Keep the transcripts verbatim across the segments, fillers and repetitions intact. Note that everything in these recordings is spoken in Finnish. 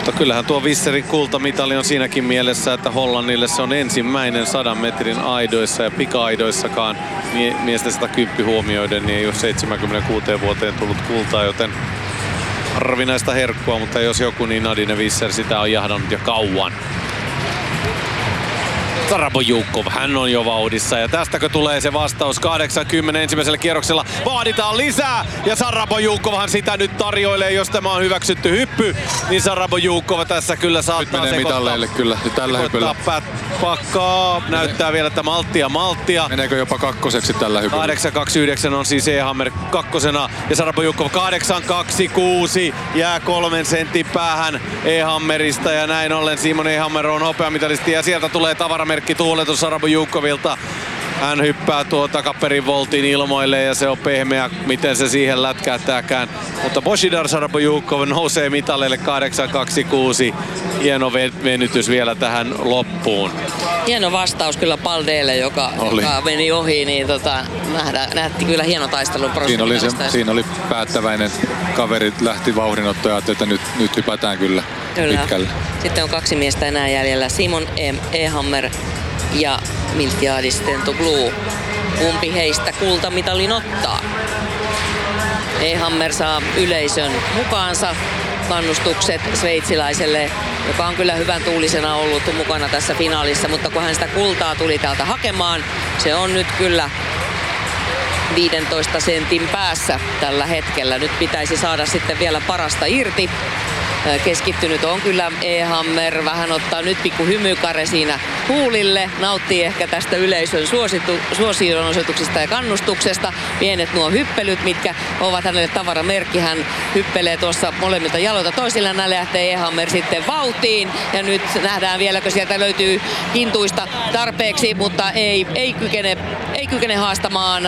Mutta kyllähän tuo Visserin kultamitali on siinäkin mielessä, että Hollannille se on ensimmäinen sadan metrin aidoissa ja pika-aidoissakaan mie- miesten sata kymmenen huomioiden, niin ei ole seitsemänkymmentäkuusi vuoteen tullut kultaa, joten harvinaista herkkua, mutta jos joku, niin Nadine Visser sitä on jahdannut jo kauan. Sarabojukov, hän on jo vauhdissa ja tästäkö tulee se vastaus kahdeksankymmentä ensimmäisellä kierroksella. Vaaditaan lisää ja Sarabojukovhan sitä nyt tarjoilee, jos tämä on hyväksytty hyppy, niin Sarabojukov tässä kyllä saattaa nyt menee mitalleille kyllä ja tällä hypyllä. Pakkaa, näyttää vielä, että malttia malttia. Meneekö jopa kakkoseksi tällä hypyllä? kahdeksan kaksikymmentäyhdeksän on siis Ehammer kakkosena ja Sarabojukov kahdeksan kaksikymmentäkuusi jää kolmen sentin päähän Ehammerista ja näin ollen Simon Ehammer on hopeamitalisti ja sieltä tulee tavaramerkki tuuletus Sarabojukovilta. Hän hyppää tuo takaperin voltin ilmoille ja se on pehmeä, miten se siihen lätkähtääkään. Mutta Božidar Sarabojukov nousee mitaleille kahdeksan kaksikymmentäkuusi. Hieno venytys vielä tähän loppuun. Hieno vastaus kyllä Baldeelle, joka, joka meni ohi, niin tota, nähdä, nähti kyllä hieno taistelun siinä oli, se, siinä oli päättäväinen kaveri, lähti vauhdinottoja, että nyt, nyt hypätään kyllä, kyllä pitkälle. Sitten on kaksi miestä enää jäljellä, Simon Ehammer ja Miltiadis Tentoglou. Kumpi heistä kultamitalin ottaa? Ehammer saa yleisön mukaansa. Kannustukset sveitsiläiselle, joka on kyllä hyvän tuulisena ollut mukana tässä finaalissa, mutta kun hän sitä kultaa tuli täältä hakemaan, se on nyt kyllä viidentoista sentin päässä tällä hetkellä. Nyt pitäisi saada sitten vielä parasta irti. Keskittynyt on kyllä Ehammer, vähän ottaa nyt pikku hymykare siinä huulille, nauttii ehkä tästä yleisön suositu, suosionosoituksesta ja kannustuksesta. Pienet nuo hyppelyt, mitkä ovat hänelle tavaramerkki, hän hyppelee tuossa molemmilta jaloilta toisillaan, näin lähtee Ehammer sitten vauhtiin ja nyt nähdään vieläkö sieltä löytyy kintuista tarpeeksi, mutta ei, ei, kykene, ei kykene haastamaan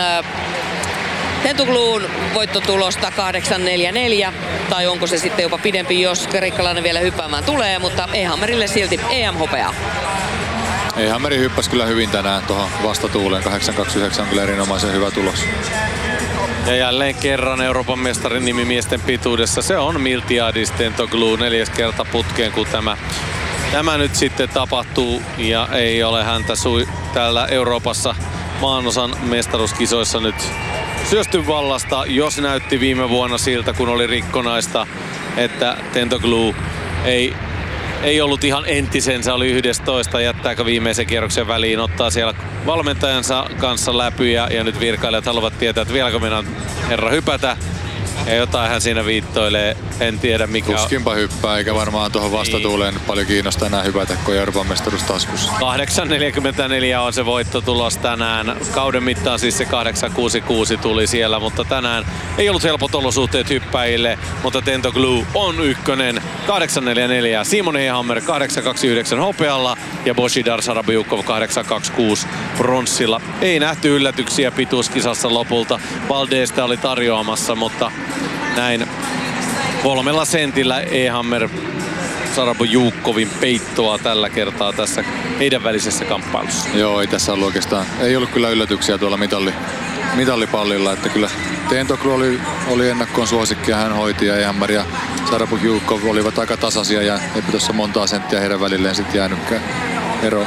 Tentogloun voittotulosta kahdeksan neljä neljä, tai onko se sitten jopa pidempi, jos kreikkalainen vielä hyppäämään tulee, mutta Ehammerille silti E M-hopea. Ehammeri hyppäsi kyllä hyvin tänään tuohon vastatuuleen, kahdeksan kaksikymmentäyhdeksän on kyllä erinomaisen hyvä tulos. Ja jälleen kerran Euroopan mestarin nimi miesten pituudessa, se on Miltiadis Tentoglou, neljäs kerta putkeen, kun tämä, tämä nyt sitten tapahtuu ja ei ole häntä sui täällä Euroopassa maanosan mestaruuskisoissa nyt syösty vallasta, jos näytti viime vuonna siltä, kun oli rikkonaista, että Tentoglou ei, ei ollut ihan entisensä, oli yksitoista, jättääkö viimeisen kierroksen väliin, ottaa siellä valmentajansa kanssa läpyjä ja nyt virkailijat haluavat tietää, että vieläkö mennään herra hypätä. Ja jotain hän siinä viittoilee, en tiedä mikä on. Tuskinpa hyppää, eikä varmaan tuohon vastatuuleen niin paljon kiinnosta enää hypätä, kun Euroopan mestaruus taskussa. kahdeksan neljäkymmentäneljä on se voittotulos tänään. Kauden mittaan siis se kahdeksan kuusikymmentäkuusi tuli siellä, mutta tänään ei ollut helpot olosuhteet hyppäjille, mutta Tentoglou on ykkönen. kahdeksan neljä neljä. Simon Ehammer kahdeksan kaksikymmentäyhdeksän hopealla ja Božidar Sarabojukov kahdeksan kaksikymmentäkuusi pronssilla. Ei nähty yllätyksiä pituuskisassa lopulta. Valdesta oli tarjoamassa, mutta näin kolmella sentillä Ehammer Sarabojukovin peittoa tällä kertaa tässä heidän välisessä kamppailussa. Joo, ei tässä ollut oikeastaan. Ei ollut kyllä yllätyksiä tuolla mitalli, mitallipallilla, että kyllä Tentoglou oli, oli ennakkoon suosikki ja hän hoiti ja Ehammer ja Sarabojukov olivat aika tasaisia ja eipä tuossa montaa senttiä heidän välilleen sitten jäänytkään ero.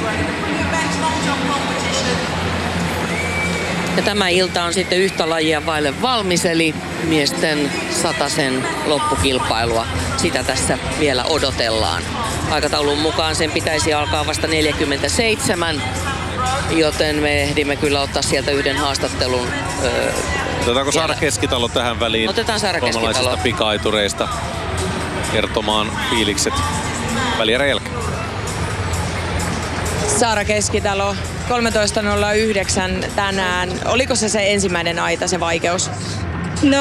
Ja tämä ilta on sitten yhtä lajia vaille valmis, eli miesten satasen loppukilpailua. Sitä tässä vielä odotellaan. Aikataulun mukaan sen pitäisi alkaa vasta neljäkymmentäseitsemän, joten me ehdimme kyllä ottaa sieltä yhden haastattelun. Öö, Otetaanko Saara Keskitalo tähän väliin? Otetaan Saara Keskitalo. Suomalaisista pika-aitureista kertomaan fiilikset välierän jälkeen. Saara Keskitalo, kolmetoista nolla yhdeksän tänään. Oliko se se ensimmäinen aita, se vaikeus? No,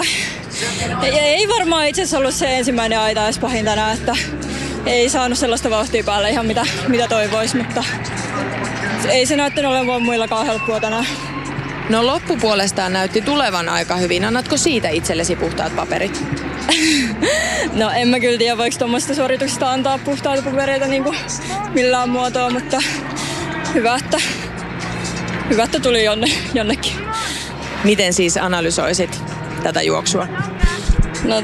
ei varmaan itse asiassa ollut se ensimmäinen aita edes pahin tänään, että ei saanut sellaista vauhtia päälle ihan mitä, mitä toivoisi, mutta ei se näyttänyt olevan muillakaan helppoa tänään. No loppupuolestaan näytti tulevan aika hyvin. Annatko siitä itsellesi puhtaat paperit? No en mä kyllä tiedä, voiko tuommoista suorituksesta antaa puhtaita papereita niin kuin millään muotoa, mutta hyvä, että, hyvä, että tuli jonne, jonnekin. Miten siis analysoisit tätä juoksua?